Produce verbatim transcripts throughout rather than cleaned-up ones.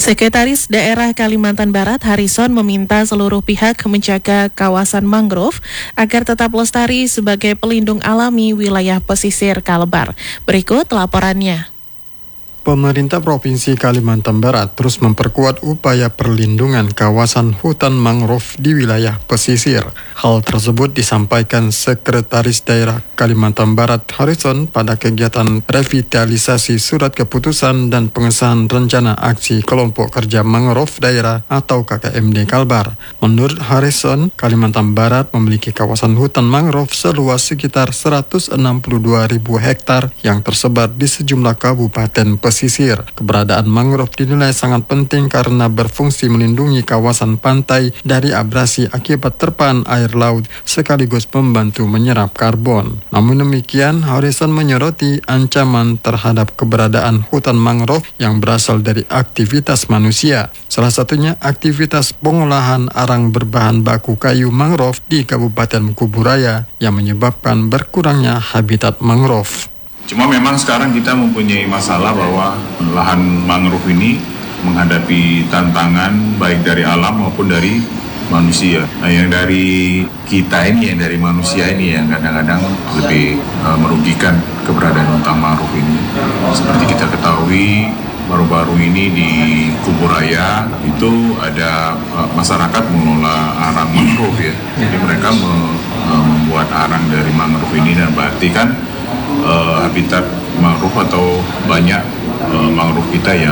Sekretaris Daerah Kalimantan Barat Harrison meminta seluruh pihak menjaga kawasan mangrove agar tetap lestari sebagai pelindung alami wilayah pesisir Kalbar. Berikut laporannya. Pemerintah Provinsi Kalimantan Barat terus memperkuat upaya perlindungan kawasan hutan mangrove di wilayah pesisir. Hal tersebut disampaikan Sekretaris Daerah Kalimantan Barat Harrison pada kegiatan revitalisasi surat keputusan dan pengesahan rencana aksi kelompok kerja mangrove daerah atau K K M D Kalbar. Menurut Harrison, Kalimantan Barat memiliki kawasan hutan mangrove seluas sekitar seratus enam puluh dua ribu hektar yang tersebar di sejumlah kabupaten pesisir. Pesisir. Keberadaan mangrove dinilai sangat penting karena berfungsi melindungi kawasan pantai dari abrasi akibat terpaan air laut sekaligus membantu menyerap karbon. Namun demikian, Harrison menyoroti ancaman terhadap keberadaan hutan mangrove yang berasal dari aktivitas manusia. Salah satunya aktivitas pengolahan arang berbahan baku kayu mangrove di Kabupaten Kuburaya yang menyebabkan berkurangnya habitat mangrove. Cuma memang sekarang kita mempunyai masalah bahwa lahan mangrove ini menghadapi tantangan baik dari alam maupun dari manusia. Nah, yang dari kita ini, yang dari manusia ini yang kadang-kadang lebih uh, merugikan keberadaan hutan mangrove ini. Seperti kita ketahui, baru-baru ini di Kuburaya itu ada uh, masyarakat mengelola arang mangrove ya. Jadi mereka me, uh, membuat arang dari mangrove ini dan berarti kan Uh, habitat mangrove atau banyak uh, mangrove kita yang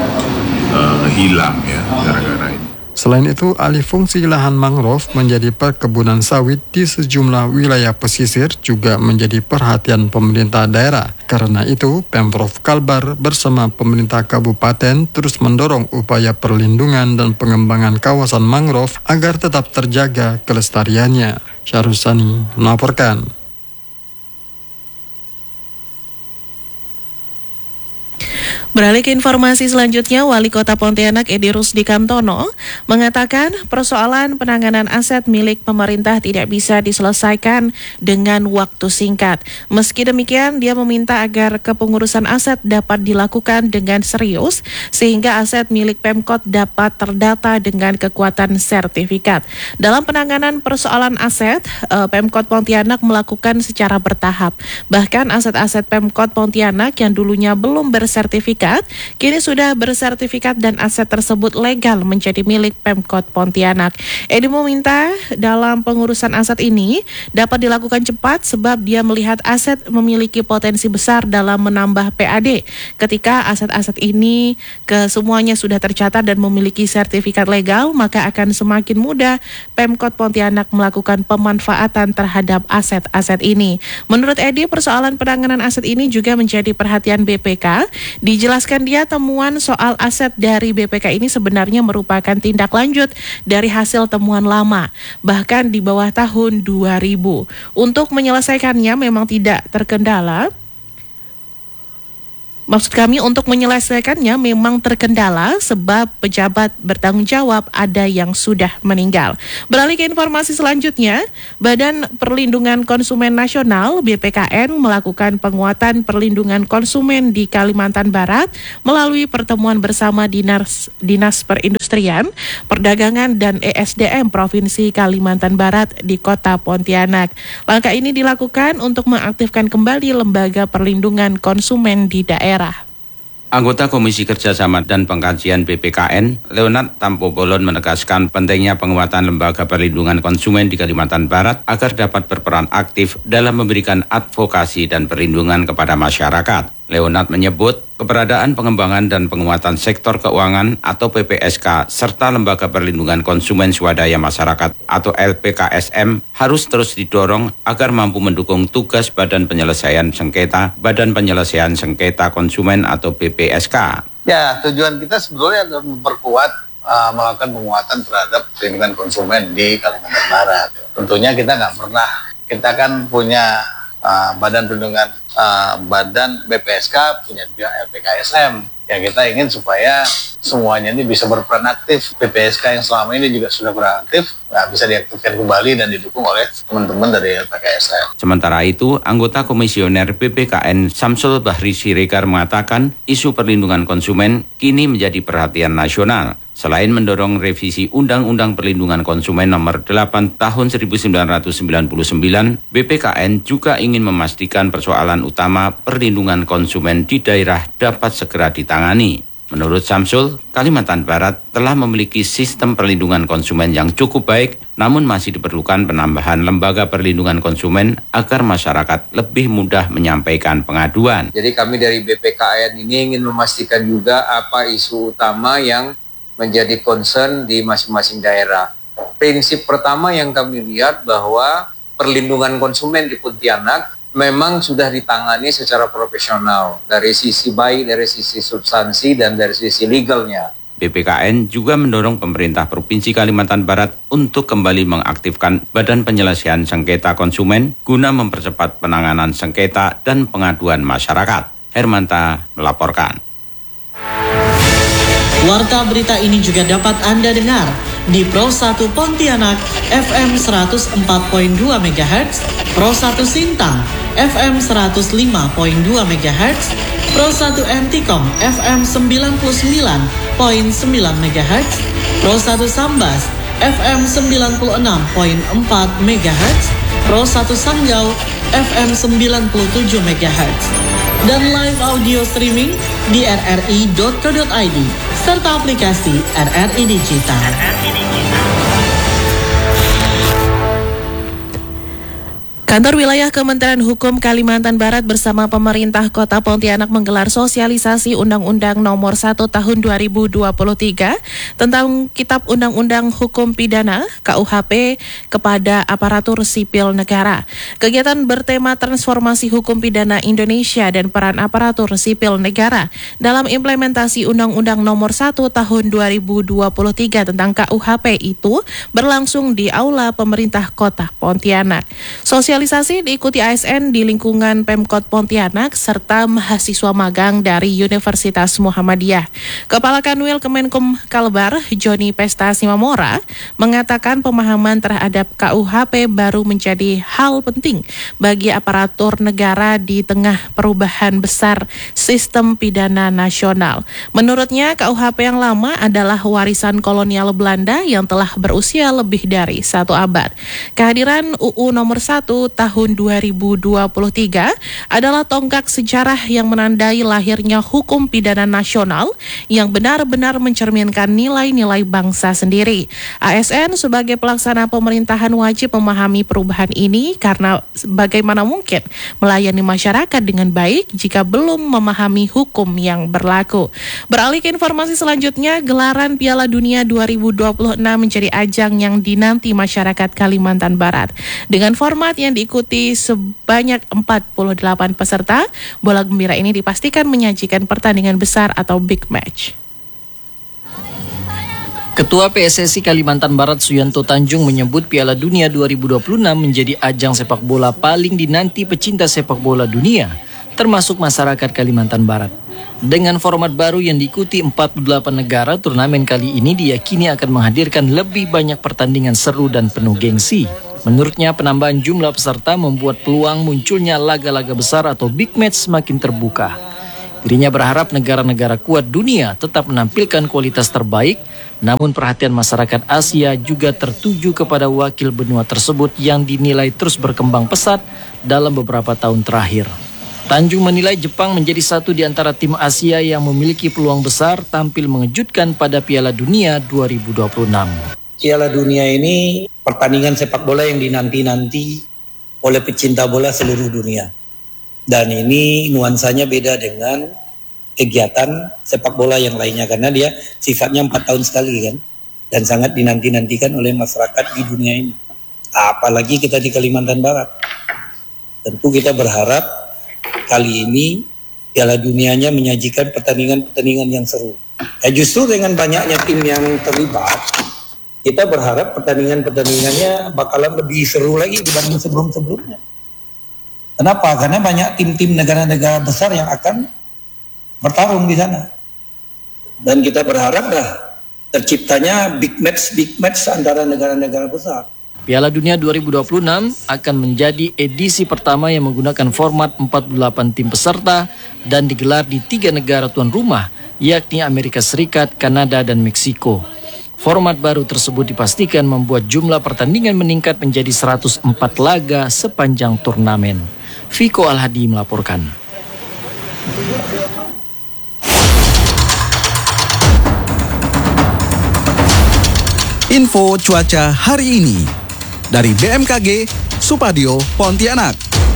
uh, hilang ya gara-gara ini. Selain itu, alih fungsi lahan mangrove menjadi perkebunan sawit di sejumlah wilayah pesisir juga menjadi perhatian pemerintah daerah. Karena itu, Pemprov Kalbar bersama pemerintah kabupaten terus mendorong upaya perlindungan dan pengembangan kawasan mangrove agar tetap terjaga kelestariannya. Syarusani melaporkan. Beralih ke informasi selanjutnya, Wali Kota Pontianak Edi Rusdi Kamtono mengatakan persoalan penanganan aset milik pemerintah tidak bisa diselesaikan dengan waktu singkat. Meski demikian, dia meminta agar kepengurusan aset dapat dilakukan dengan serius sehingga aset milik Pemkot dapat terdata dengan kekuatan sertifikat. Dalam penanganan persoalan aset, Pemkot Pontianak melakukan secara bertahap. Bahkan aset-aset Pemkot Pontianak yang dulunya belum bersertifikat kini sudah bersertifikat dan aset tersebut legal menjadi milik Pemkot Pontianak. Edi meminta dalam pengurusan aset ini dapat dilakukan cepat sebab dia melihat aset memiliki potensi besar dalam menambah P A D. Ketika aset-aset ini kesemuanya sudah tercatat dan memiliki sertifikat legal, maka akan semakin mudah Pemkot Pontianak melakukan pemanfaatan terhadap aset-aset ini. Menurut Edi, persoalan penanganan aset ini juga menjadi perhatian B P K. Dijelaskan dia temuan soal aset dari B P K ini sebenarnya merupakan tindak lanjut dari hasil temuan lama, bahkan di bawah tahun dua ribu. Untuk menyelesaikannya memang tidak terkendala. Maksud kami untuk menyelesaikannya memang terkendala sebab pejabat bertanggung jawab ada yang sudah meninggal. Beralih ke informasi selanjutnya, Badan Perlindungan Konsumen Nasional B P K N melakukan penguatan perlindungan konsumen di Kalimantan Barat melalui pertemuan bersama Dinas, Dinas Perindustrian, Perdagangan dan E S D M Provinsi Kalimantan Barat di Kota Pontianak. Langkah ini dilakukan untuk mengaktifkan kembali lembaga perlindungan konsumen di daerah. Anggota Komisi Kerjasama dan Pengkajian B P K N, Leonard Tampobolon menegaskan pentingnya penguatan lembaga perlindungan konsumen di Kalimantan Barat agar dapat berperan aktif dalam memberikan advokasi dan perlindungan kepada masyarakat. Leonard menyebut keberadaan pengembangan dan penguatan sektor keuangan atau P P S K serta lembaga perlindungan konsumen swadaya masyarakat atau L P K S M harus terus didorong agar mampu mendukung tugas Badan Penyelesaian Sengketa Badan Penyelesaian Sengketa Konsumen atau B P S K. Ya, tujuan kita sebetulnya adalah memperkuat uh, melakukan penguatan terhadap perlindungan konsumen di Kalimantan Barat. Tentunya kita nggak pernah, kita kan punya uh, badan perlindungan uh, badan B P S K, punya juga L P K S M Ya kita ingin supaya semuanya ini bisa berperan aktif. P P S K yang selama ini juga sudah beraktif, nah, bisa diaktifkan kembali dan didukung oleh teman-teman dari L P K S M. Sementara itu, anggota komisioner B P K N Samsul Bahri Siregar mengatakan isu perlindungan konsumen kini menjadi perhatian nasional. Selain mendorong revisi Undang-Undang Perlindungan Konsumen Nomor delapan Tahun seribu sembilan ratus sembilan puluh sembilan, B P K N juga ingin memastikan persoalan utama perlindungan konsumen di daerah dapat segera ditangani. Menurut Samsul, Kalimantan Barat telah memiliki sistem perlindungan konsumen yang cukup baik, namun masih diperlukan penambahan lembaga perlindungan konsumen agar masyarakat lebih mudah menyampaikan pengaduan. Jadi kami dari B P K N ini ingin memastikan juga apa isu utama yang menjadi concern di masing-masing daerah. Prinsip pertama yang kami lihat bahwa perlindungan konsumen di Pontianak memang sudah ditangani secara profesional dari sisi baik, dari sisi substansi, dan dari sisi legalnya. B P K N juga mendorong pemerintah Provinsi Kalimantan Barat untuk kembali mengaktifkan Badan Penyelesaian Sengketa Konsumen guna mempercepat penanganan sengketa dan pengaduan masyarakat. Hermanta melaporkan. Warta berita ini juga dapat Anda dengar di Pro satu Pontianak F M seratus empat koma dua megahertz, Pro satu Sintang F M seratus lima koma dua megahertz, Pro satu Antikom F M sembilan puluh sembilan koma sembilan megahertz, Pro satu Sambas F M sembilan puluh enam koma empat megahertz, Pro satu Sanggau F M sembilan puluh tujuh megahertz, dan live audio streaming di r r i dot co dot i d serta aplikasi R R I Digital. Kantor Wilayah Kementerian Hukum Kalimantan Barat bersama pemerintah Kota Pontianak menggelar sosialisasi Undang-Undang Nomor satu Tahun dua ribu dua puluh tiga tentang Kitab Undang-Undang Hukum Pidana K U H P kepada aparatur sipil negara. Kegiatan bertema transformasi hukum pidana Indonesia dan peran aparatur sipil negara dalam implementasi Undang-Undang Nomor satu Tahun dua ribu dua puluh tiga tentang K U H P itu berlangsung di Aula Pemerintah Kota Pontianak. Sosialisasi diikuti A S N di lingkungan Pemkot Pontianak serta mahasiswa magang dari Universitas Muhammadiyah. Kepala Kanwil Kemenkum Kalbar, Joni Pesta Simamora, mengatakan pemahaman terhadap K U H P baru menjadi hal penting bagi aparatur negara di tengah perubahan besar sistem pidana nasional. Menurutnya, K U H P yang lama adalah warisan kolonial Belanda yang telah berusia lebih dari satu abad. Kehadiran U U Nomor satu Tahun dua ribu dua puluh tiga adalah tonggak sejarah yang menandai lahirnya hukum pidana nasional yang benar-benar mencerminkan nilai-nilai bangsa sendiri. A S N sebagai pelaksana pemerintahan wajib memahami perubahan ini karena bagaimana mungkin melayani masyarakat dengan baik jika belum memahami hukum yang berlaku. Beralih ke informasi selanjutnya, gelaran Piala Dunia dua ribu dua puluh enam menjadi ajang yang dinanti masyarakat Kalimantan Barat. Dengan format yang diikuti sebanyak empat puluh delapan peserta, bola gembira ini dipastikan menyajikan pertandingan besar atau big match. Ketua P S S I Kalimantan Barat Suyanto Tanjung menyebut Piala Dunia dua ribu dua puluh enam menjadi ajang sepak bola paling dinanti pecinta sepak bola dunia, termasuk masyarakat Kalimantan Barat. Dengan format baru yang diikuti empat puluh delapan negara, turnamen kali ini diyakini akan menghadirkan lebih banyak pertandingan seru dan penuh gengsi. Menurutnya, penambahan jumlah peserta membuat peluang munculnya laga-laga besar atau big match semakin terbuka. Dirinya berharap negara-negara kuat dunia tetap menampilkan kualitas terbaik, namun perhatian masyarakat Asia juga tertuju kepada wakil benua tersebut yang dinilai terus berkembang pesat dalam beberapa tahun terakhir. Tanjung menilai Jepang menjadi satu di antara tim Asia yang memiliki peluang besar tampil mengejutkan pada Piala Dunia dua ribu dua puluh enam. Piala Dunia ini pertandingan sepak bola yang dinanti-nanti oleh pecinta bola seluruh dunia. Dan ini nuansanya beda dengan kegiatan sepak bola yang lainnya karena dia sifatnya empat tahun sekali kan, dan sangat dinanti-nantikan oleh masyarakat di dunia ini. Apalagi kita di Kalimantan Barat. Tentu kita berharap kali ini Piala Dunianya menyajikan pertandingan-pertandingan yang seru. Ya justru dengan banyaknya tim yang terlibat, kita berharap pertandingan-pertandingannya bakalan lebih seru lagi dibanding sebelum-sebelumnya. Kenapa? Karena banyak tim-tim negara-negara besar yang akan bertarung di sana. Dan kita berharap dah terciptanya big match big match antara negara-negara besar. Piala Dunia dua ribu dua puluh enam akan menjadi edisi pertama yang menggunakan format empat puluh delapan tim peserta dan digelar di tiga negara tuan rumah, yakni Amerika Serikat, Kanada, dan Meksiko. Format baru tersebut dipastikan membuat jumlah pertandingan meningkat menjadi seratus empat laga sepanjang turnamen. Viko Alhadi melaporkan. Info cuaca hari ini dari B M K G Supadio Pontianak.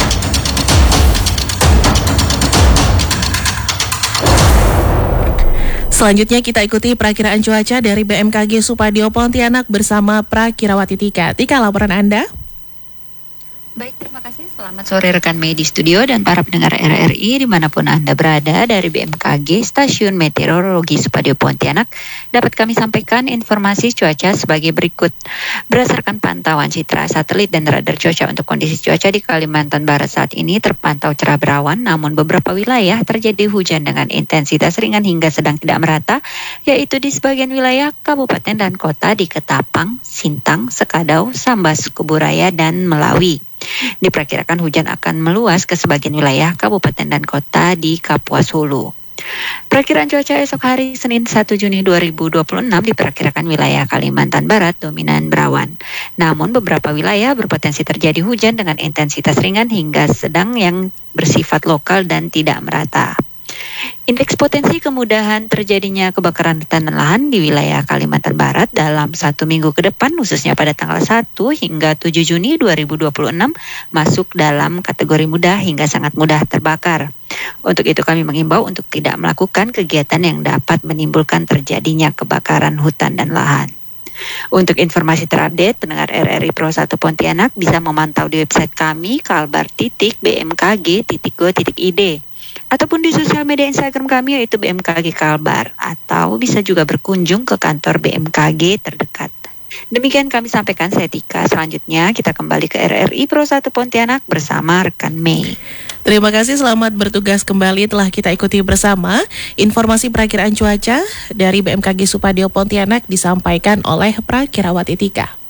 Selanjutnya kita ikuti perakiraan cuaca dari B M K G Supadio Pontianak bersama Prakirawati Tika. Tika, laporan Anda. Baik, terima kasih. Selamat sore rekan Mei di studio dan para pendengar R R I dimanapun Anda berada. Dari B M K G Stasiun Meteorologi Supadio Pontianak dapat kami sampaikan informasi cuaca sebagai berikut. Berdasarkan pantauan citra satelit dan radar cuaca untuk kondisi cuaca di Kalimantan Barat saat ini terpantau cerah berawan, namun beberapa wilayah terjadi hujan dengan intensitas ringan hingga sedang tidak merata, yaitu di sebagian wilayah kabupaten dan kota di Ketapang, Sintang, Sekadau, Sambas, Kuburaya, dan Melawi. Diperkirakan hujan akan meluas ke sebagian wilayah kabupaten dan kota di Kapuas Hulu. Perakiraan cuaca esok hari Senin satu Juni dua ribu dua puluh enam diperkirakan wilayah Kalimantan Barat dominan berawan. Namun beberapa wilayah berpotensi terjadi hujan dengan intensitas ringan hingga sedang yang bersifat lokal dan tidak merata. Indeks potensi kemudahan terjadinya kebakaran hutan dan lahan di wilayah Kalimantan Barat dalam satu minggu ke depan, khususnya pada tanggal satu hingga tujuh Juni dua ribu dua puluh enam, masuk dalam kategori mudah hingga sangat mudah terbakar. Untuk itu kami mengimbau untuk tidak melakukan kegiatan yang dapat menimbulkan terjadinya kebakaran hutan dan lahan. Untuk informasi terupdate, pendengar R R I Pro satu Pontianak bisa memantau di website kami kalbar titik b m k g titik go titik i d ataupun di sosial media Instagram kami yaitu B M K G Kalbar, atau bisa juga berkunjung ke kantor B M K G terdekat. Demikian kami sampaikan, saya Tika. Selanjutnya kita kembali ke R R I Pro satu Pontianak bersama rekan Mei. Terima kasih, selamat bertugas kembali. Telah kita ikuti bersama informasi perakiraan cuaca dari B M K G Supadio Pontianak disampaikan oleh Prakirawati Tika.